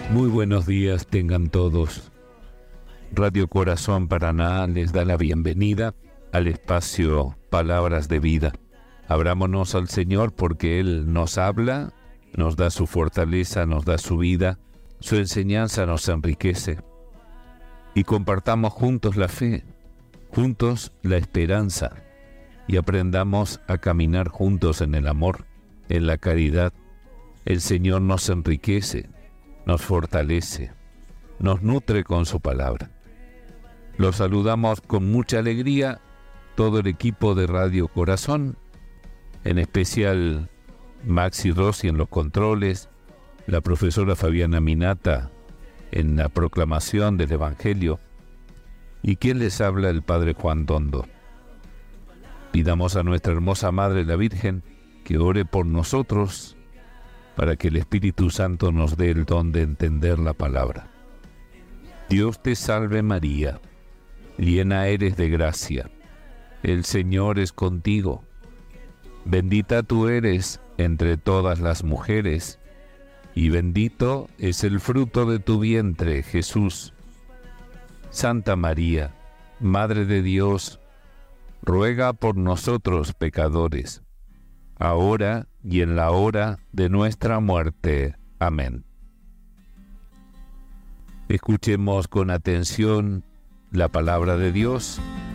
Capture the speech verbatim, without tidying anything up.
Muy buenos días tengan todos. Radio Corazón Paraná les da la bienvenida al espacio Palabras de Vida. Abrámonos al Señor porque Él nos habla, nos da su fortaleza, nos da su vida, su enseñanza nos enriquece. Y compartamos juntos la fe, juntos la esperanza, y aprendamos a caminar juntos en el amor, en la caridad. El Señor nos enriquece, nos fortalece, nos nutre con su palabra. Los saludamos con mucha alegría, todo el equipo de Radio Corazón, en especial Maxi Rossi en los controles, la profesora Fabiana Minata en la proclamación del Evangelio, y quien les habla, el Padre Juan Dondo. Pidamos a nuestra hermosa Madre la Virgen que ore por nosotros para que el Espíritu Santo nos dé el don de entender la palabra. Dios te salve María, llena eres de gracia, el Señor es contigo. Bendita tú eres entre todas las mujeres, y bendito es el fruto de tu vientre, Jesús. Santa María, Madre de Dios, ruega por nosotros pecadores, ahora y en la hora de nuestra muerte. Amén. Escuchemos con atención la palabra de Dios